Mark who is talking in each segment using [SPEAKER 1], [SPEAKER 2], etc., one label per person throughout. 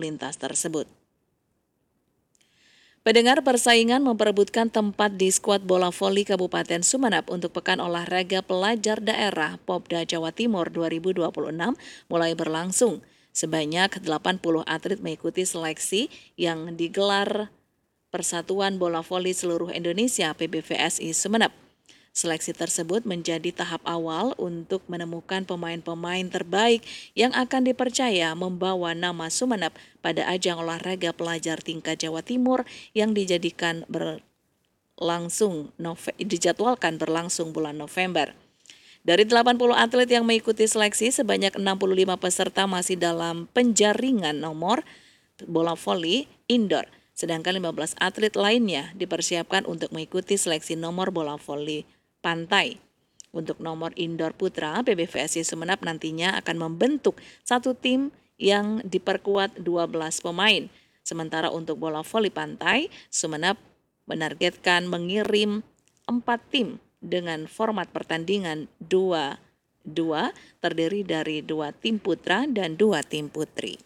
[SPEAKER 1] lalu lintas tersebut. Pendengar, persaingan memperebutkan tempat di skuad bola voli Kabupaten Sumeneb untuk Pekan Olahraga Pelajar Daerah Popda Jawa Timur 2026 mulai berlangsung. Sebanyak 80 atlet mengikuti seleksi yang digelar Persatuan Bola Voli Seluruh Indonesia PBVSI Sumeneb. Seleksi tersebut menjadi tahap awal untuk menemukan pemain-pemain terbaik yang akan dipercaya membawa nama Sumeneb pada ajang olahraga pelajar tingkat Jawa Timur yang dijadwalkan berlangsung bulan November. Dari 80 atlet yang mengikuti seleksi, sebanyak 65 peserta masih dalam penjaringan nomor bola voli indoor, sedangkan 15 atlet lainnya dipersiapkan untuk mengikuti seleksi nomor bola voli pantai. Untuk nomor indoor putra, PBVSI Sumeneb nantinya akan membentuk satu tim yang diperkuat 12 pemain. Sementara untuk bola voli pantai, Sumeneb menargetkan mengirim 4 tim dengan format pertandingan 2-2 terdiri dari 2 tim putra dan 2 tim putri.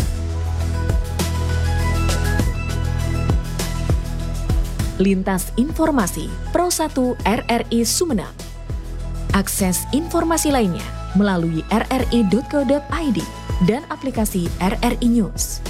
[SPEAKER 2] Lintas Informasi Pro 1 RRI Sumeneb. Akses informasi lainnya melalui rri.co.id dan aplikasi RRI News.